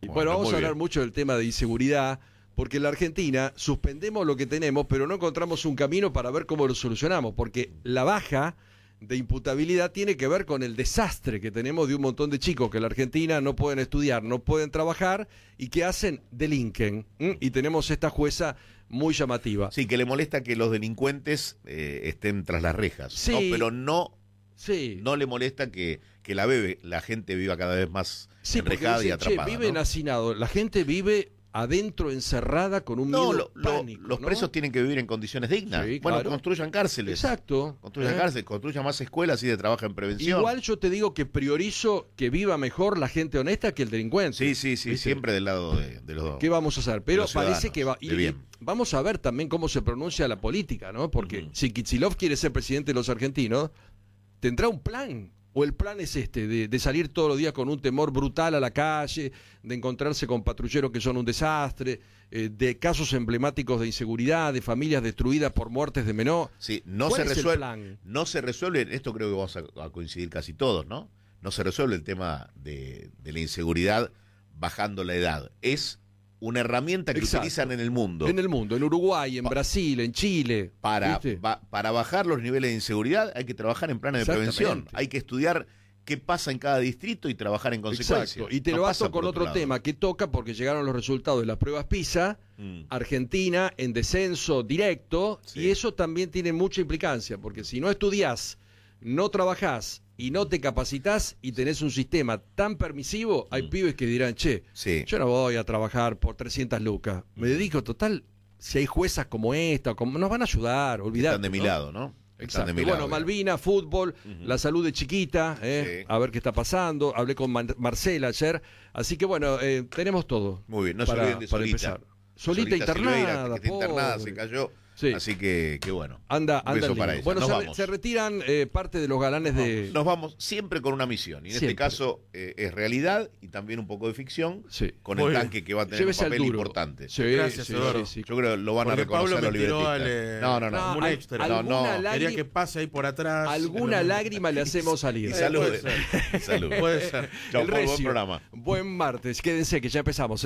Bueno, vamos a hablar mucho del tema de inseguridad, porque en la Argentina suspendemos lo que tenemos, pero no encontramos un camino para ver cómo lo solucionamos, porque la baja de imputabilidad tiene que ver con el desastre que tenemos de un montón de chicos que en la Argentina no pueden estudiar, no pueden trabajar y que hacen delinquen. Y tenemos esta jueza muy llamativa. Sí, que le molesta que los delincuentes estén tras las rejas, sí, ¿no? Pero no, sí, no le molesta que la gente viva cada vez más enrejada y atrapada. Viven hacinados, la gente vive adentro encerrada con un miedo pánico. Los presos tienen que vivir en condiciones dignas. Sí, bueno, claro. Construyan cárceles. Exacto. Construyan cárceles, construyan más escuelas y de trabajo en prevención. Igual yo te digo que priorizo que viva mejor la gente honesta que el delincuente. Sí, ¿viste? Siempre del lado de los dos. ¿Qué vamos a hacer? Pero parece que va. Y vamos a ver también cómo se pronuncia la política, ¿no? Porque si Kicillof quiere ser presidente de los argentinos, tendrá un plan. O el plan es de salir todos los días con un temor brutal a la calle, de encontrarse con patrulleros que son un desastre, de casos emblemáticos de inseguridad, de familias destruidas por muertes de menor. Sí, no se resuelve, esto creo que vamos a coincidir casi todos, ¿no? No se resuelve el tema de la inseguridad bajando la edad. Es una herramienta que utilizan en el mundo. En el mundo, en Uruguay, en Brasil, en Chile. Para bajar los niveles de inseguridad hay que trabajar en planes de prevención. Hay que estudiar qué pasa en cada distrito y trabajar en consecuencia. Exacto. Y te lo ato con otro tema que toca porque llegaron los resultados de las pruebas PISA, Argentina en descenso directo, y eso también tiene mucha implicancia, porque si no estudiás, no trabajás y no te capacitás y tenés un sistema tan permisivo, hay pibes que dirán, yo no voy a trabajar por 300 lucas, me dedico total, si hay juezas como esta, nos van a ayudar, olvidate. Están de mi lado, ¿no? Exacto. Bueno, Malvinas, fútbol, la salud de Chiquita, a ver qué está pasando, hablé con Marcela ayer, así que bueno, tenemos todo. Muy bien, no se olviden de Solita. Solita internada, Silveira, que está internada, se cayó. Sí. Así que bueno. Anda beso para ella. Bueno, se retiran parte de los galanes de. Nos vamos siempre con una misión. Y en este caso es realidad y también un poco de ficción. Sí. Con el tanque que va a tener un papel importante. Sí, gracias, Eduardo. Yo creo que lo van a reconocer los libretistas. No. Un extra. Quería que pase ahí por atrás. Alguna lágrima le hacemos salir. Y salud. Salud. Puede ser. Chau, buen programa. Buen martes. Quédense que ya empezamos,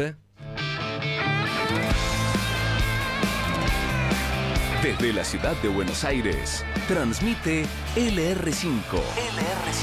Desde la ciudad de Buenos Aires, transmite LR5.